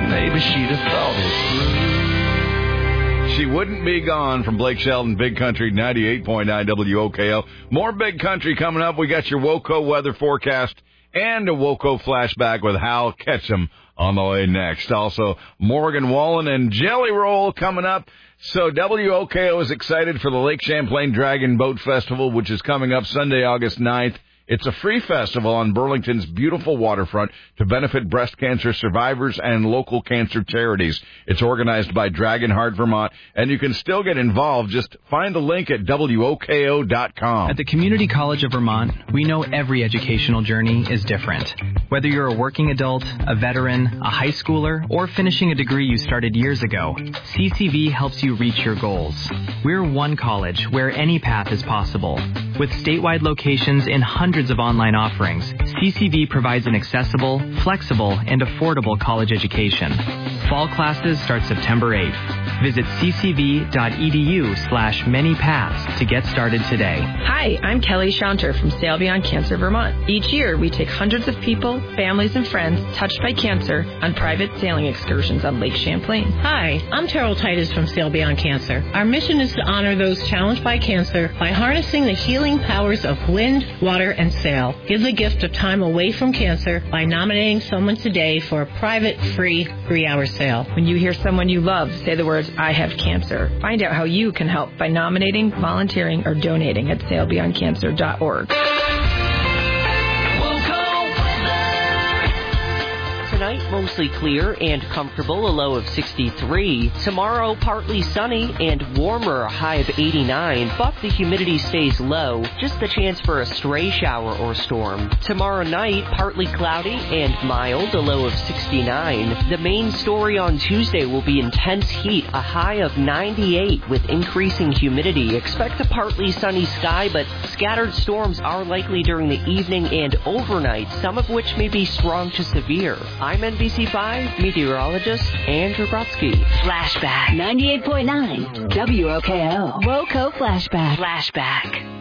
Maybe she'd have thought it through. She Wouldn't Be Gone from Blake Shelton, Big Country 98.9 WOKO. More Big Country coming up. We got your WOKO weather forecast and a WOKO flashback with Hal Ketchum on the way next. Also, Morgan Wallen and Jelly Roll coming up. So WOKO is excited for the Lake Champlain Dragon Boat Festival, which is coming up Sunday, August 9th. It's a free festival on Burlington's beautiful waterfront to benefit breast cancer survivors and local cancer charities. It's organized by Dragonheart, Vermont, and you can still get involved. Just find the link at WOKO.com. At the Community College of Vermont, we know every educational journey is different. Whether you're a working adult, a veteran, a high schooler, or finishing a degree you started years ago, CCV helps you reach your goals. We're one college where any path is possible. With statewide locations in hundreds of online offerings, CCV provides an accessible, flexible, and affordable college education. Fall classes start September 8th. Visit ccv.edu/manypaths to get started today. Hi, I'm Kelly Shaunter from Sail Beyond Cancer, Vermont. Each year, we take hundreds of people, families, and friends touched by cancer on private sailing excursions on Lake Champlain. Hi, I'm Terrell Titus from Sail Beyond Cancer. Our mission is to honor those challenged by cancer by harnessing the healing powers of wind, water, and sail. Give the gift of time away from cancer by nominating someone today for a private, free 3-hour sail. When you hear someone you love say the words, "I have cancer," find out how you can help by nominating, volunteering, or donating at sailbeyondcancer.org. Tonight, mostly clear and comfortable, a low of 63. Tomorrow, partly sunny and warmer, a high of 89. But the humidity stays low, just the chance for a stray shower or storm. Tomorrow night, partly cloudy and mild, a low of 69. The main story on Tuesday will be intense heat, a high of 98 with increasing humidity. Expect a partly sunny sky, but scattered storms are likely during the evening and overnight, some of which may be strong to severe. I'm NBC5 meteorologist Andrew Brodsky. Flashback 98.9 WOKO. WOKO Flashback.